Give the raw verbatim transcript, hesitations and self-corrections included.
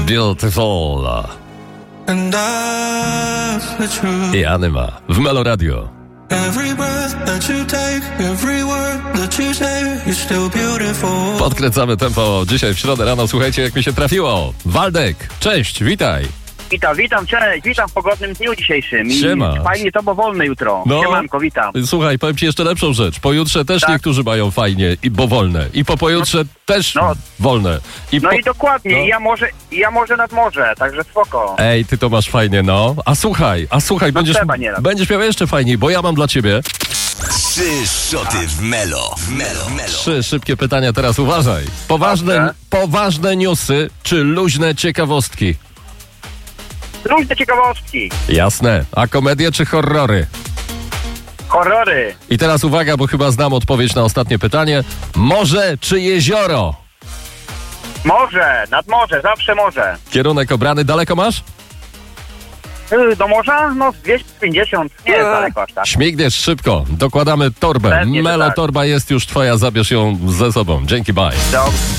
Beautiful. And that's the truth. I Anyma w Melo Radio. Every breath that you take, every word that you say, you're still beautiful. Podkręcamy tempo dzisiaj w środę rano. Słuchajcie, jak mi się trafiło. Waldek, cześć, witaj. Witam, witam, cześć, witam w pogodnym dniu dzisiejszym. I Siema. fajnie to, bo wolne jutro. No. Siemanko, witam. Słuchaj, powiem ci jeszcze lepszą rzecz. Pojutrze też Tak. niektórzy mają fajnie, i bo wolne. I po pojutrze też no. wolne. I No po... i dokładnie, no. ja może, ja może nad morze, także spoko. Ej, ty to masz fajnie, no. A słuchaj, a słuchaj, No będziesz, trzeba nieraz. będziesz miał jeszcze fajniej, bo ja mam dla ciebie Trzy szoty w Melo. W Melo. Melo. trzy szybkie pytania, teraz uważaj. Poważne, Dobrze. poważne newsy, czy luźne ciekawostki? Luźne ciekawostki, Jasne. A komedie czy horrory? horrory, I teraz uwaga, bo chyba znam odpowiedź na ostatnie pytanie. Morze czy jezioro? morze, nad morze, zawsze morze. Kierunek obrany, daleko masz? Yy, Do morza? No dwieście pięćdziesiąt, nie jest daleko aż tak. Śmigniesz szybko, dokładamy torbę. Pewnie, że Melo tak. torba jest już twoja, zabierz ją ze sobą. Dzięki, bye. Dobrze.